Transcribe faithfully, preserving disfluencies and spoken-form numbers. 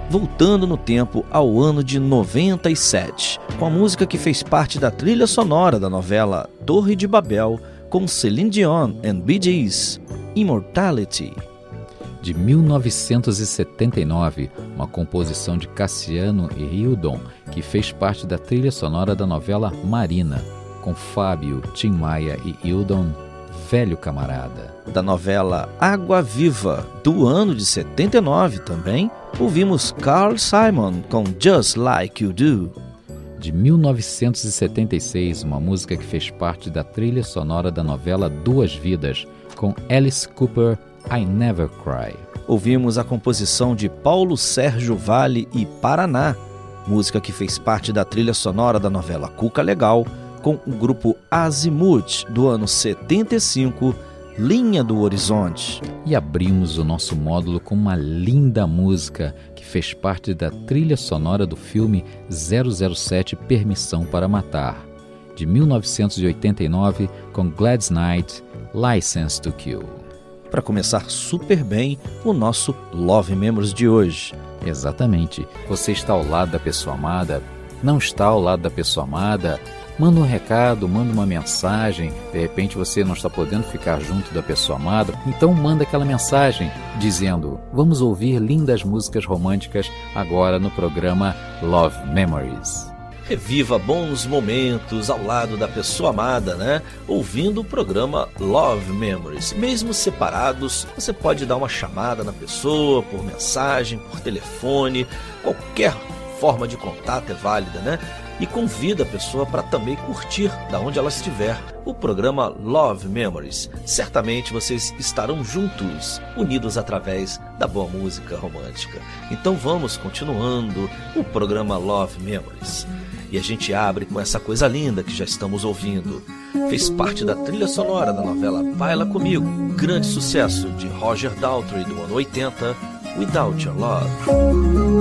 voltando no tempo ao ano de noventa e sete, com a música que fez parte da trilha sonora da novela Torre de Babel, com Celine Dion and Bee Gees, Immortality. De mil novecentos e setenta e nove, uma composição de Cassiano e Hildon, que fez parte da trilha sonora da novela Marina, com Fábio, Tim Maia e Hildon, Velho Camarada. Da novela Água Viva, do ano de setenta e nove também, ouvimos Carl Simon com Just Like You Do. De mil novecentos e setenta e seis, uma música que fez parte da trilha sonora da novela Duas Vidas, com Alice Cooper, I Never Cry. Ouvimos a composição de Paulo Sérgio Vale e Paraná, música que fez parte da trilha sonora da novela Cuca Legal, com o grupo Azimuth, do ano setenta e cinco, Linha do Horizonte. E abrimos o nosso módulo com uma linda música que fez parte da trilha sonora do filme zero zero sete Permissão para Matar, de mil novecentos e oitenta e nove, com Gladys Knight, License to Kill. Para começar super bem o nosso Love Memories de hoje. Exatamente. Você está ao lado da pessoa amada? Não está ao lado da pessoa amada? Manda um recado, manda uma mensagem. De repente você não está podendo ficar junto da pessoa amada, então manda aquela mensagem dizendo: vamos ouvir lindas músicas românticas agora no programa Love Memories. Reviva bons momentos ao lado da pessoa amada, né? Ouvindo o programa Love Memories. Mesmo separados, você pode dar uma chamada na pessoa, por mensagem, por telefone, qualquer forma de contato é válida, né? E convida a pessoa para também curtir, da onde ela estiver, o programa Love Memories. Certamente vocês estarão juntos, unidos através da boa música romântica. Então vamos continuando o programa Love Memories. E a gente abre com essa coisa linda que já estamos ouvindo. Fez parte da trilha sonora da novela Baila Comigo, grande sucesso de Roger Daltrey do ano oitenta, Without Your Love.